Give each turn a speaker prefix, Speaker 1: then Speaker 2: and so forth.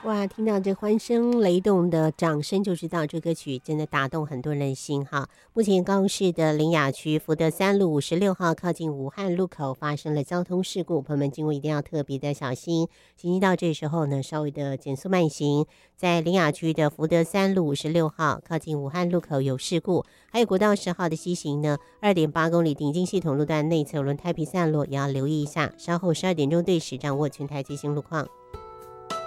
Speaker 1: 哇，听到这欢声雷动的掌声，就知道这歌曲真的打动很多人的心哈。目前高雄市的苓雅区福德三路56号靠近武汉路口发生了交通事故，朋友们经过一定要特别的小心。行经到这时候呢，稍微的减速慢行。在苓雅区的福德三路56号靠近武汉路口有事故，还有国道10号的西行呢，2.8公里顶进系统路段内侧轮胎皮散落，也要留意一下。稍后12点钟对时掌握全台最新路况。